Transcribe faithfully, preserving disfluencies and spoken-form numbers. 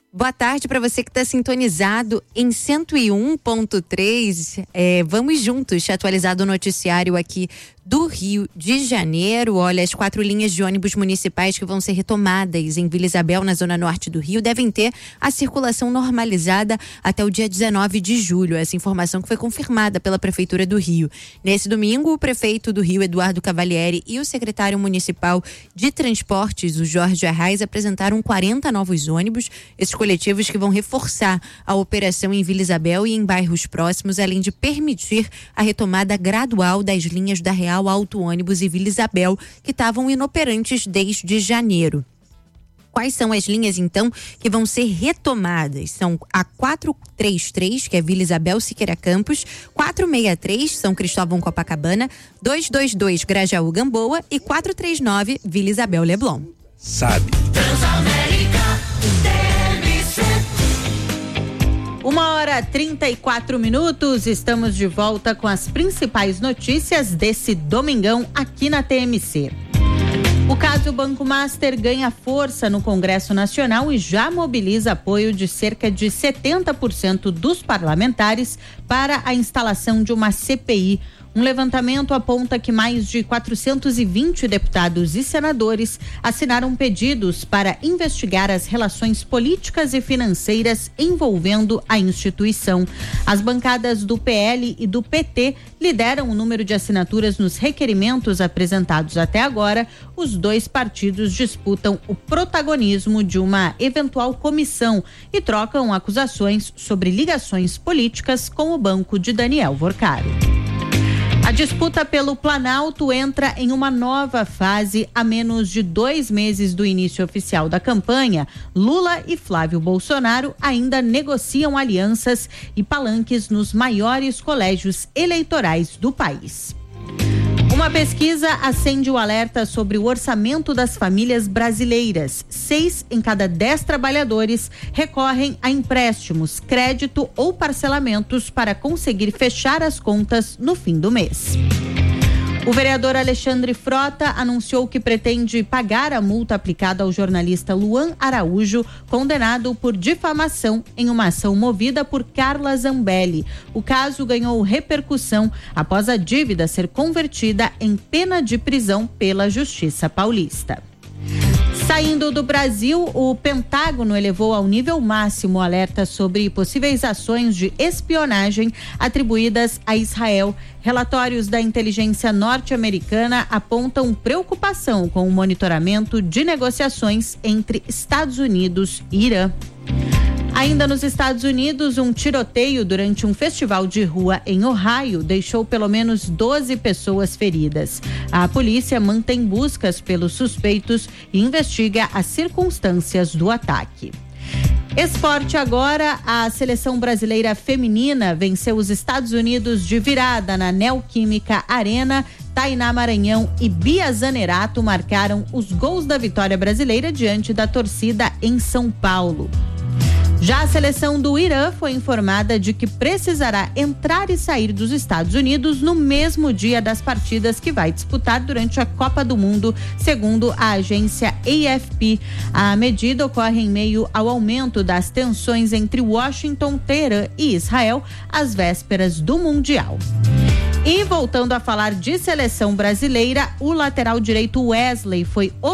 Boa tarde para você que está sintonizado em cento e um ponto três. É, vamos juntos, atualizado o noticiário aqui do Rio de Janeiro. Olha, as quatro linhas de ônibus municipais que vão ser retomadas em Vila Isabel, na zona norte do Rio, devem ter a circulação normalizada até o dia dezenove de julho. Essa informação que foi confirmada pela Prefeitura do Rio. Nesse domingo, o prefeito do Rio, Eduardo Cavalieri, e o secretário municipal de transportes, o Jorge Arraes, apresentaram quarenta novos ônibus. Esses coletivos que vão reforçar a operação em Vila Isabel e em bairros próximos, além de permitir a retomada gradual das linhas da Real Auto Ônibus e Vila Isabel, que estavam inoperantes desde janeiro. Quais são as linhas, então, que vão ser retomadas? São a quatrocentos e trinta e três, que é Vila Isabel Siqueira Campos, quatrocentos e sessenta e três, São Cristóvão Copacabana, duzentos e vinte e dois, Grajaú Gamboa e quatrocentos e trinta e nove, Vila Isabel Leblon. Sabe. Transamérica, Uma hora trinta e quatro minutos, estamos de volta com as principais notícias desse domingão aqui na T M C. O caso Banco Master ganha força no Congresso Nacional e já mobiliza apoio de cerca de setenta por cento dos parlamentares para a instalação de uma C P I. Um levantamento aponta que mais de quatrocentos e vinte deputados e senadores assinaram pedidos para investigar as relações políticas e financeiras envolvendo a instituição. As bancadas do P L e do P T lideram o número de assinaturas nos requerimentos apresentados até agora. Os dois partidos disputam o protagonismo de uma eventual comissão e trocam acusações sobre ligações políticas com o banco de Daniel Vorcari. A disputa pelo Planalto entra em uma nova fase a menos de dois meses do início oficial da campanha. Lula e Flávio Bolsonaro ainda negociam alianças e palanques nos maiores colégios eleitorais do país. Uma pesquisa acende o alerta sobre o orçamento das famílias brasileiras. Seis em cada dez trabalhadores recorrem a empréstimos, crédito ou parcelamentos para conseguir fechar as contas no fim do mês. O vereador Alexandre Frota anunciou que pretende pagar a multa aplicada ao jornalista Luan Araújo, condenado por difamação em uma ação movida por Carla Zambelli. O caso ganhou repercussão após a dívida ser convertida em pena de prisão pela Justiça Paulista. Saindo do Brasil, o Pentágono elevou ao nível máximo o alerta sobre possíveis ações de espionagem atribuídas a Israel. Relatórios da inteligência norte-americana apontam preocupação com o monitoramento de negociações entre Estados Unidos e Irã. Ainda nos Estados Unidos, um tiroteio durante um festival de rua em Ohio deixou pelo menos doze pessoas feridas. A polícia mantém buscas pelos suspeitos e investiga as circunstâncias do ataque. Esporte agora, a seleção brasileira feminina venceu os Estados Unidos de virada na Neoquímica Arena. Tainá Maranhão e Bia Zanerato marcaram os gols da vitória brasileira diante da torcida em São Paulo. Já a seleção do Irã foi informada de que precisará entrar e sair dos Estados Unidos no mesmo dia das partidas que vai disputar durante a Copa do Mundo, segundo a agência A F P. A medida ocorre em meio ao aumento das tensões entre Washington, Teherã e Israel às vésperas do Mundial. E voltando a falar de seleção brasileira, o lateral direito Wesley foi